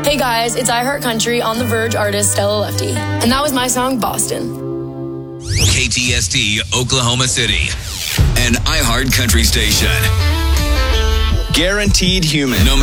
Hey guys, it's I Heart Country on The Verge artist Stella Lefty. And that was my song, Boston. KTSD, Oklahoma City. An iHeart Country station. Guaranteed human.